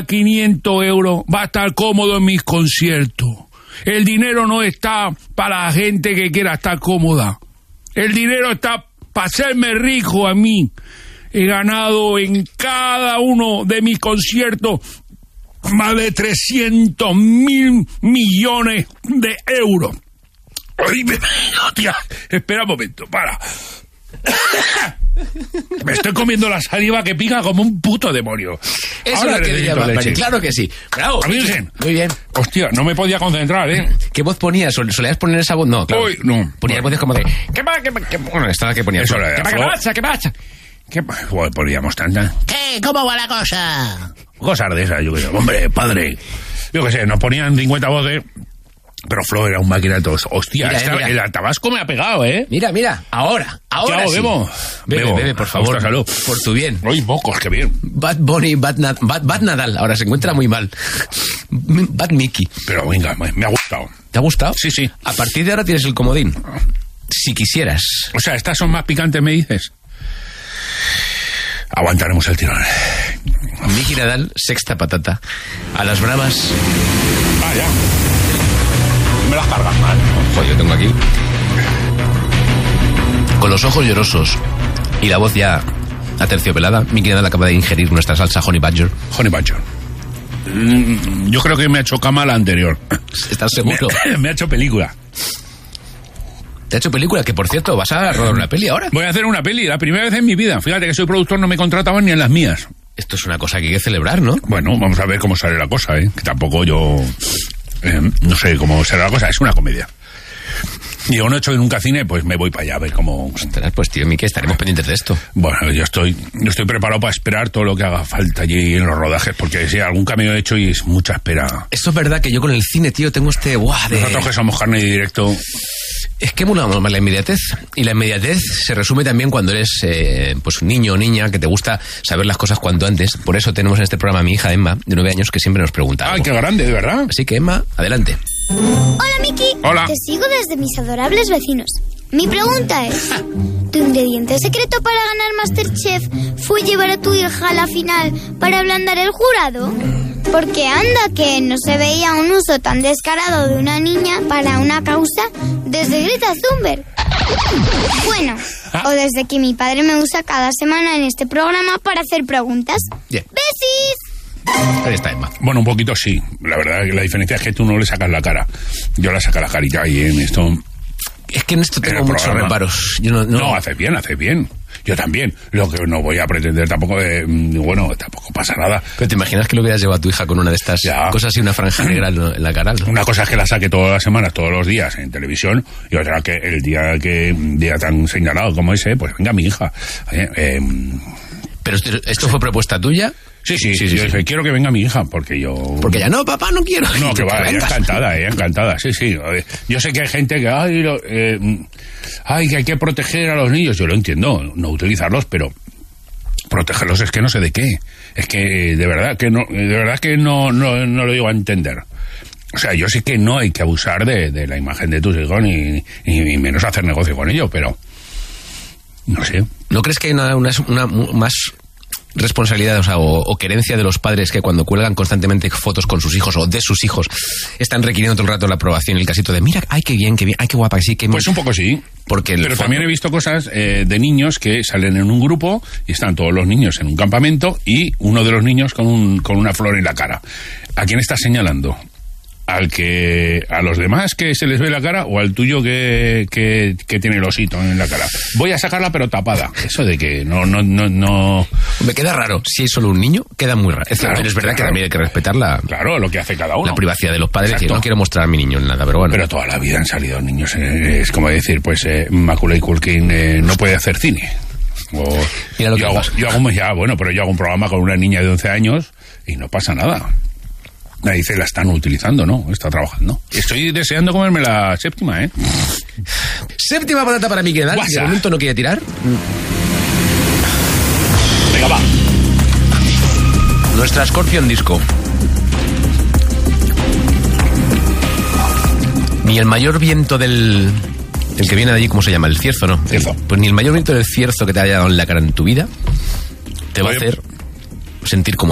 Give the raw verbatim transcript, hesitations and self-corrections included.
quinientos euros va a estar cómodo en mis conciertos. El dinero no está para la gente que quiera estar cómoda. El dinero está para hacerme rico a mí. He ganado en cada uno de mis conciertos más de trescientos mil millones de euros. Ay, me... Hostia, espera un momento, para. Me estoy comiendo la saliva que pica como un puto demonio. Eso es lo que le llama, claro que sí. Bravo. Muy bien. Hostia, no me podía concentrar, ¿eh? ¿Qué voz ponías? ¿Solías poner esa voz? No, claro. Uy, no. Ponías voces como de... ¿Qué pasa? ¿Qué pasa? Bueno, esta la que ponías. Eso era. ¿Qué pasa? ¿Qué pasa? ¿Qué pasa? Joder, poníamos tantas. ¿Qué? ¿Cómo va la cosa? Cosas de esas, yo creo. Hombre, padre. Yo qué sé, nos ponían cincuenta voces... Pero Flo era un máquina de todos. Hostia, Mira, esta, eh, mira. el altabasco me ha pegado, ¿eh? Mira, mira, ahora, ahora ¿Qué hago, sí. bebo? Bebe, Bebo. bebe, por favor. Hostia, salud. Por tu bien. Uy, mocos, qué bien. Bad Bunny, Bad, Na- Bad, Bad Nadal. Ahora se encuentra muy mal. Bad Mickey. Pero venga, me, me ha gustado. ¿Te ha gustado? Sí, sí. A partir de ahora tienes el comodín. Si quisieras. O sea, estas son más picantes, me dices. Aguantaremos el tirón. Mickey Nadal, sexta patata. A las bravas. Ah, ya. Me las cargas mal. Joder, yo tengo aquí. Con los ojos llorosos y la voz ya aterciopelada, Mickey Nadal acaba de ingerir nuestra salsa Honey Badger. Honey Badger. Mm, Yo creo que me ha hecho cama la anterior. ¿Estás seguro? Me, me ha hecho película. ¿Te ha hecho película? Que por cierto, vas a rodar una peli ahora. Voy a hacer una peli, la primera vez en mi vida. Fíjate que soy productor, no me contrataban ni en las mías. Esto es una cosa que hay que celebrar, ¿no? Bueno, vamos a ver cómo sale la cosa, ¿eh? Que tampoco yo... Eh, no sé cómo será la cosa, es una comedia. Yo no he hecho nunca cine, pues me voy para allá a ver cómo... Ostras, pues tío, Mickey, estaremos pendientes de esto. Bueno, yo estoy yo estoy preparado para esperar todo lo que haga falta allí en los rodajes, porque si algún camino he hecho y es mucha espera. Esto es verdad que yo con el cine, tío, tengo este... Buah, de... Nosotros que somos carne y directo... Es que bueno, la inmediatez. Y la inmediatez se resume también cuando eres eh, pues un niño o niña que te gusta saber las cosas cuanto antes. Por eso tenemos en este programa a mi hija Emma, de nueve años, que siempre nos pregunta algo. ¡Ay, qué grande, de verdad! Así que Emma, adelante. Hola, Miki. Hola. Te sigo desde mis adorables vecinos. Mi pregunta es, ¿tu ingrediente secreto para ganar MasterChef fue llevar a tu hija a la final para ablandar el jurado? Porque anda que no se veía un uso tan descarado de una niña para una causa desde Greta Thunberg. Bueno, o desde que mi padre me usa cada semana en este programa para hacer preguntas. Bien. ¡Besis! Ahí está Emma. Bueno, un poquito sí. La verdad que la diferencia es que tú no le sacas la cara. Yo le saco la carita y en esto... Es que en esto tengo En el muchos programa. reparos. Yo no, no... No, haces bien, haces bien. Yo también. Lo que no voy a pretender tampoco... Eh, bueno, tampoco pasa nada. Pero te imaginas que lo hubieras llevado a tu hija con una de estas Ya. cosas y una franja negra en la cara, ¿no? Una cosa es que la saque todas las semanas, todos los días en televisión, y otra que el día que un día tan señalado como ese, pues venga mi hija. Eh, eh, Pero esto, esto fue propuesta tuya. sí, sí, Sí, sí, yo sí. dije, quiero que venga mi hija, porque yo... Porque ya no, papá, no quiero. No, que va, ella Venga. encantada, ella encantada, sí, sí. Eh, Yo sé que hay gente que, ay, lo- eh, ay, que hay que proteger a los niños, yo lo entiendo, no utilizarlos, pero protegerlos es que no sé de qué. Es que de verdad que no, de verdad que no, no, no lo digo a entender. O sea, yo sé que no hay que abusar de, de la imagen de tus hijos ni, ni, ni menos hacer negocio con ellos, pero no sé. ¿No crees que hay una, una, una más responsabilidad, o sea, o, o querencia de los padres que cuando cuelgan constantemente fotos con sus hijos o de sus hijos están requiriendo todo el rato la aprobación, el casito de mira, ay, qué bien, qué bien, ay, qué guapa, que sí, qué Pues un poco sí. Porque el Pero fondo- también he visto cosas eh, de niños que salen en un grupo y están todos los niños en un campamento y uno de los niños con, un, con una flor en la cara. ¿A quién estás señalando? ¿Al que a los demás que se les ve la cara o al tuyo que, que, que tiene el osito en la cara? Voy a sacarla pero tapada. Eso de que no no no no Me queda raro. Si es solo un niño, queda muy raro. Es, Claro, pero es verdad claro. que también hay que respetar la, claro, lo que hace cada uno. la privacidad de los padres. Exacto. Y no quiero mostrar a mi niño en nada, pero bueno. Pero toda la vida han salido niños. eh, es como decir, pues eh, Macaulay Culkin eh, no puede hacer cine. O, Mira lo que yo, hago, pasa. yo hago ya, bueno, pero yo hago un programa con una niña de once años y no pasa nada. Nadie dice, la están utilizando, ¿no? Está trabajando. Estoy deseando comerme la séptima, ¿eh? Séptima patata para Mickey Nadal. Guasa. De momento no quiere tirar. Venga, va. Nuestra Scorpion Disco. Ni el mayor viento del... El que viene de allí, ¿cómo se llama? El cierzo, ¿no? Cierzo. Pues ni el mayor viento del cierzo que te haya dado en la cara en tu vida te va Oye. a hacer sentir como